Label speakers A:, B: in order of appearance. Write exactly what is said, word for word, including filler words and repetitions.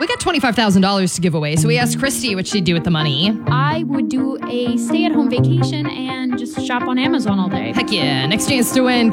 A: We got twenty-five thousand dollars to give away, so we asked Christy what she'd do with the money.
B: I would do a stay-at-home vacation and just shop on Amazon all day.
A: Heck yeah, next chance to win